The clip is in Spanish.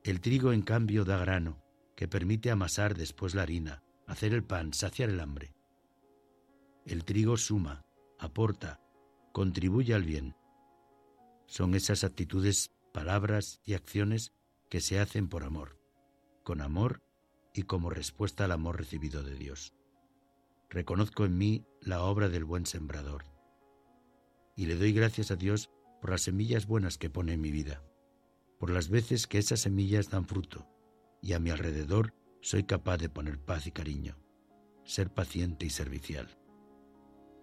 El trigo, en cambio, da grano, que permite amasar después la harina, hacer el pan, saciar el hambre. El trigo suma, aporta, contribuye al bien. Son esas actitudes, palabras y acciones que se hacen por amor, con amor y como respuesta al amor recibido de Dios. Reconozco en mí la obra del buen sembrador y le doy gracias a Dios por las semillas buenas que pone en mi vida, por las veces que esas semillas dan fruto y a mi alrededor soy capaz de poner paz y cariño, ser paciente y servicial.